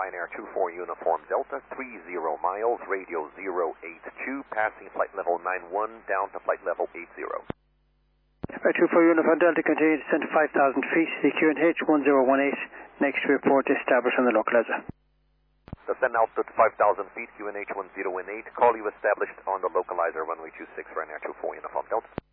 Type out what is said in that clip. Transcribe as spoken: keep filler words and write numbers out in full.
Ryanair two four Uniform Delta, three zero miles, radio zero eight two, passing flight level nine one, down to flight level eight zero. Right, two four Uniform Delta, continue to descend to five thousand feet, C Q N H one zero one eight, next report established on the localizer. Descend altitude to five thousand feet, Q N H one zero one eight, call you established on the localizer runway two six, Ryanair two four Uniform Delta.